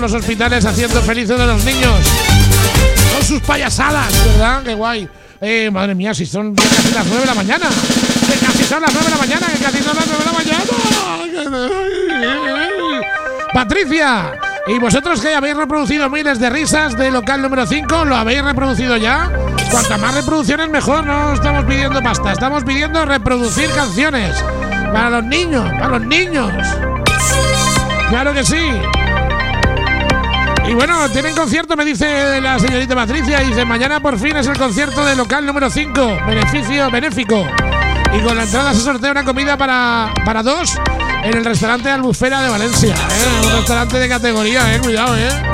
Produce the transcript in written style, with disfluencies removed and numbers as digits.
los hospitales haciendo felices a los niños con sus payasadas, ¿verdad? Qué guay. Madre mía, si son casi las 9 de la mañana. Que casi son las 9 de la mañana, que casi son las 9 de la mañana. Patricia, y vosotros que habéis reproducido miles de risas de local número 5, ¿lo habéis reproducido ya? Cuantas más reproducciones mejor, no estamos pidiendo pasta, estamos pidiendo reproducir canciones. Para los niños, para los niños. Claro que sí. Y bueno, tienen concierto, me dice la señorita Patricia. Dice, mañana por fin es el concierto del local número 5. Beneficio benéfico. Y con la entrada se sortea una comida para dos en el restaurante Albufera de Valencia. Un restaurante de categoría, cuidado,